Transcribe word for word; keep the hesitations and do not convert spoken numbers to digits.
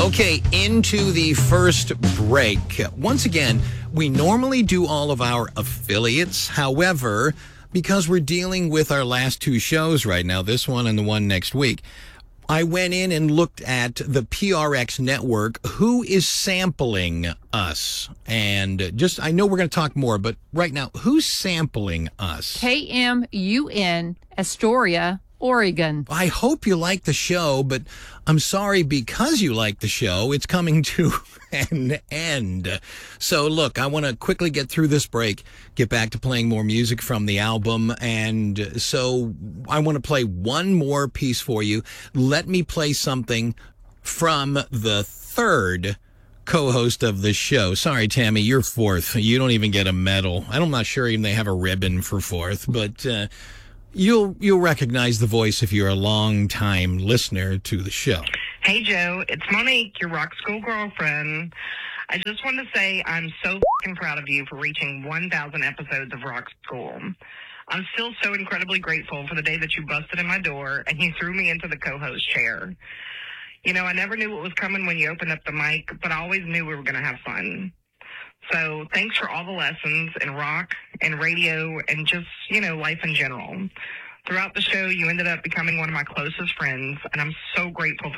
Okay, into the first break. Once again, we normally do all of our affiliates. However, because we're dealing with our last two shows right now, this one and the one next week, I went in and looked at the P R X network, who is sampling us. And just, I know we're going to talk more, but right now, who's sampling us? K M U N, Astoria, Oregon. I hope you like the show, but I'm sorry, because you like the show, it's coming to an end. So look, I want to quickly get through this break, get back to playing more music from the album, and so I want to play one more piece for you. Let me play something from the third co-host of the show. Sorry, Tammy, you're fourth. You don't even get a medal. I'm not sure even they have a ribbon for fourth, but uh, You'll you'll recognize the voice if you're a long-time listener to the show. Hey, Joe. It's Monique, your rock school girlfriend. I just want to say I'm so f***ing proud of you for reaching one thousand episodes of Rock School. I'm still so incredibly grateful for the day that you busted in my door and you threw me into the co-host chair. You know, I never knew what was coming when you opened up the mic, but I always knew we were going to have fun. So thanks for all the lessons in rock and radio and just, you know, life in general. Throughout the show, you ended up becoming one of my closest friends, and I'm so grateful for